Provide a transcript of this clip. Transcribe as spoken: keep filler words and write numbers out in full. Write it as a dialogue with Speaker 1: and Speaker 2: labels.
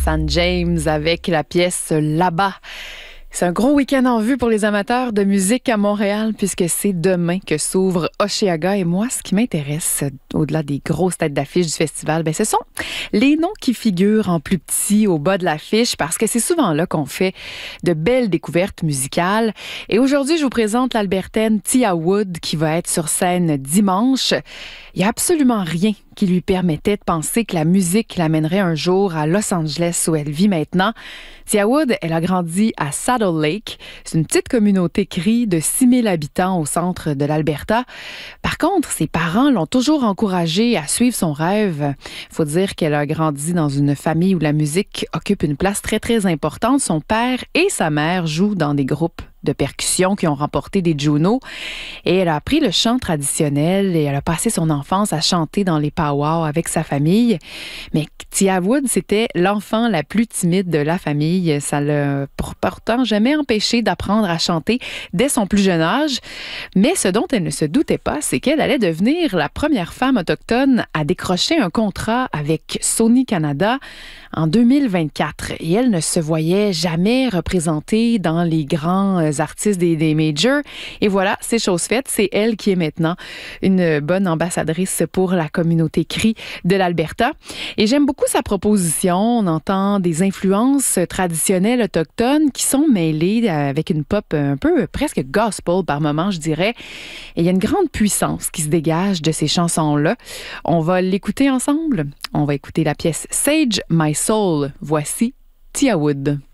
Speaker 1: Stan James avec la pièce Là-bas. C'est un gros week-end en vue pour les amateurs de musique à Montréal puisque c'est demain que s'ouvre Osheaga. Et moi, ce qui m'intéresse, au-delà des grosses têtes d'affiche du festival, ben, ce sont les noms qui figurent en plus petit au bas de l'affiche parce que c'est souvent là qu'on fait de belles découvertes musicales. Et aujourd'hui, je vous présente l'Albertaine Tia Wood qui va être sur scène dimanche. Il n'y a absolument rien qui lui permettait de penser que la musique l'amènerait un jour à Los Angeles où elle vit maintenant. Tia Wood, elle a grandi à Saddle Lake. C'est une petite communauté crie de six mille habitants au centre de l'Alberta. Par contre, ses parents l'ont toujours encouragée à suivre son rêve. Il faut dire qu'elle a grandi dans une famille où la musique occupe une place très, très importante. Son père et sa mère jouent dans des groupes de percussion qui ont remporté des Juno. Et elle a appris le chant traditionnel et elle a passé son enfance à chanter dans les pow-wow avec sa famille. Mais Tia Wood, c'était l'enfant la plus timide de la famille. Ça l'a pourtant jamais empêché d'apprendre à chanter dès son plus jeune âge. Mais ce dont elle ne se doutait pas, c'est qu'elle allait devenir la première femme autochtone à décrocher un contrat avec Sony Canada en deux mille vingt-quatre. Et elle ne se voyait jamais représentée dans les grands artistes des, des majors. Et voilà, c'est chose faite. C'est elle qui est maintenant une bonne ambassadrice pour la communauté cri de l'Alberta. Et j'aime beaucoup sa proposition. On entend des influences traditionnelles autochtones qui sont mêlées avec une pop un peu presque gospel par moment, je dirais. Et il y a une grande puissance qui se dégage de ces chansons-là. On va l'écouter ensemble. On va écouter la pièce Sage My Soul. Voici Tia Wood.